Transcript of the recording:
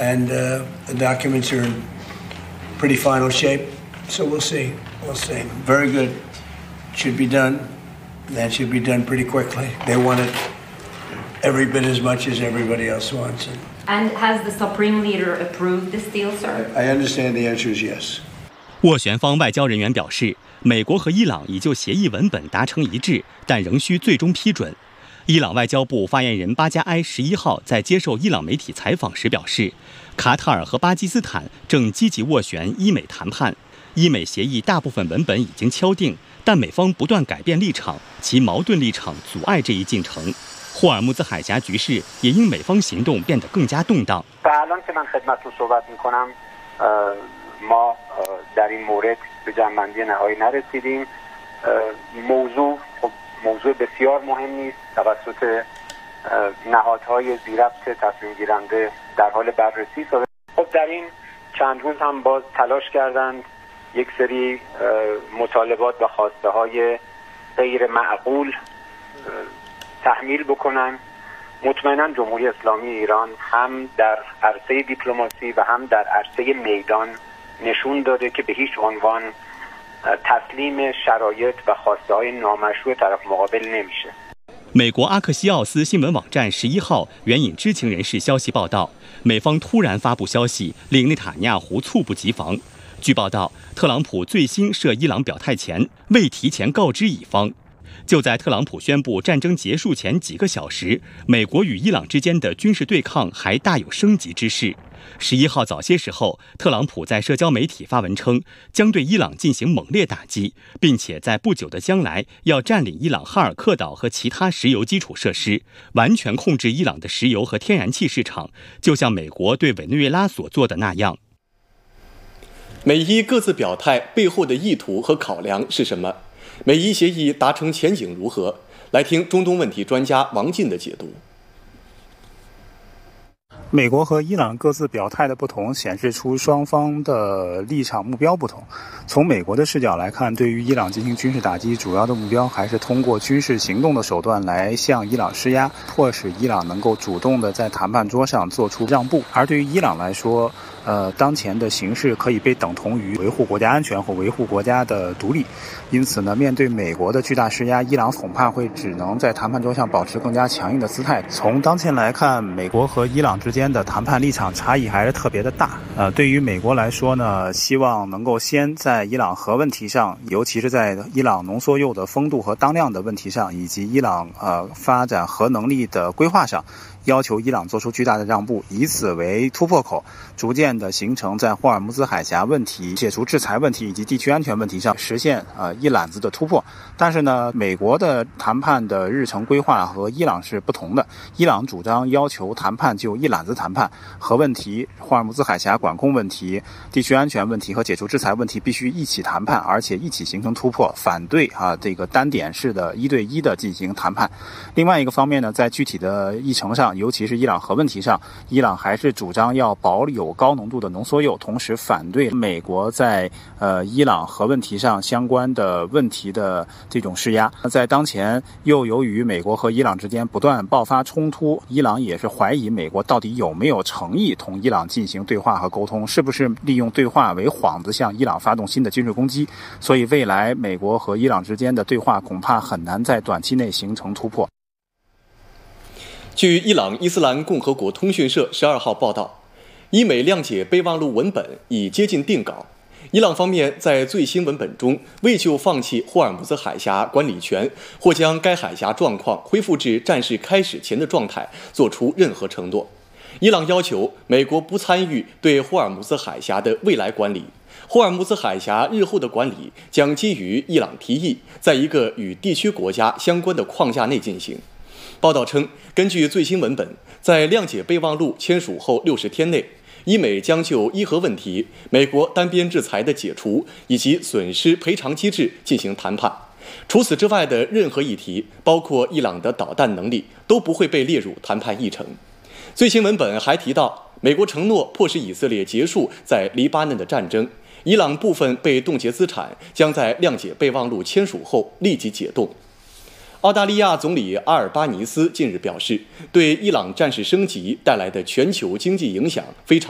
and the documents are in pretty final shape. So we'll see. We'll see. Very good. Should be done. That should be done pretty quickly. They want it every bit as much as everybody else wants it. And has the Supreme Leader approved this deal, sir? I understand the answer is yes. 斡旋方外交人员表示，美国和伊朗已就协议文本达成一致，但仍需最终批准。伊朗外交部发言人巴加埃11号在接受伊朗媒体采访时表示，卡塔尔和巴基斯坦正积极斡旋伊美谈判，伊美协议大部分文本已经敲定，但美方不断改变立场，其矛盾立场阻碍这一进程。霍尔木兹海峡局势也因美方行动变得更加动荡。 ما در این مورد به جمع‌بندی نهایی نرسیدیم. موضوع بسیار مهمی است. توسط نهادهای ذی‌ربط تصمیم گیرنده در حال بررسی است. خب در این چند روز هم باز تلاش کردند یک سری مطالبات و خواسته‌های غیر معقول تحمیل بکنن. مطمئنا جمهوری اسلامی ایران هم در عرصه دیپلماسی و هم در عرصه میدان نشون داده که به هیچ عنوان تسلیم شرایط و خواسته‌های نامشروع طرف مقابل نمیشه。 美国阿克西奥斯新闻网站11号援引知情人士消息报道，美方突然发布消息，令内塔尼亚胡猝不及防。据报道，特朗普最新涉伊朗表态前未提前告知以方。就在特朗普宣布战争结束前几个小时，美国与伊朗之间的军事对抗还大有升级之势。11号早些时候，特朗普在社交媒体发文称，将对伊朗进行猛烈打击，并且在不久的将来要占领伊朗哈尔克岛和其他石油基础设施，完全控制伊朗的石油和天然气市场，就像美国对委内瑞拉所做的那样。 美伊各自表态背后的意图和考量是什么？美伊协议达成前景如何？来听中东问题专家王进的解读。 美国和伊朗各自表态的不同，显示出双方的立场目标不同。从美国的视角来看，对于伊朗进行军事打击，主要的目标还是通过军事行动的手段来向伊朗施压，迫使伊朗能够主动的在谈判桌上做出让步。而对于伊朗来说，当前的形势可以被等同于维护国家安全或维护国家的独立。因此呢，面对美国的巨大施压，伊朗恐怕会只能在谈判桌上保持更加强硬的姿态。从当前来看，美国和伊朗之间的谈判立场差异还是特别的大。对于美国来说呢，希望能够先在伊朗核问题上，尤其是在伊朗浓缩铀的丰度和当量的问题上，以及伊朗发展核能力的规划上，要求伊朗做出巨大的让步，以此为突破口，逐渐的形成在霍尔木兹海峡问题、解除制裁问题以及地区安全问题上实现一揽子的突破。但是呢，美国的谈判的日程规划和伊朗是不同的。伊朗主张要求谈判就一揽子谈判，核问题、霍尔木兹海峡管控问题、地区安全问题和解除制裁问题必须一起谈判，而且一起形成突破，反对这个单点式的1对1的进行谈判。另外一个方面呢，在具体的议程上，尤其是伊朗核问题上，伊朗还是主张要保有高浓度的浓缩铀，同时反对美国在伊朗核问题上相关的问题的这种施压。在当前又由于美国和伊朗之间不断爆发冲突，伊朗也是怀疑美国到底有没有诚意同伊朗进行对话和沟通，是不是利用对话为幌子向伊朗发动新的军事攻击。所以未来美国和伊朗之间的对话恐怕很难在短期内形成突破。 据伊朗伊斯兰共和国通讯社12号报道，伊美谅解备忘录文本已接近定稿。伊朗方面在最新文本中未就放弃霍尔木兹海峡管理权或将该海峡状况恢复至战事开始前的状态做出任何承诺。伊朗要求美国不参与对霍尔木兹海峡的未来管理，霍尔木兹海峡日后的管理将基于伊朗提议，在一个与地区国家相关的框架内进行。报道称，根据最新文本，在谅解备忘录签署后60天内，伊美将就伊核问题、美国单边制裁的解除以及损失赔偿机制进行谈判。除此之外的任何议题，包括伊朗的导弹能力，都不会被列入谈判议程。最新文本还提到，美国承诺迫使以色列结束在黎巴嫩的战争，伊朗部分被冻结资产将在谅解备忘录签署后立即解冻。澳大利亚总理阿尔巴尼斯近日表示，对伊朗战事升级带来的全球经济影响非常